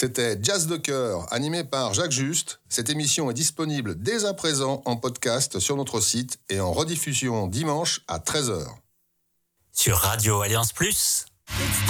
C'était Jazz de cœur, animé par Jacques Juste. Cette émission est disponible dès à présent en podcast sur notre site et en rediffusion dimanche à 13h. Sur Radio Alliance Plus.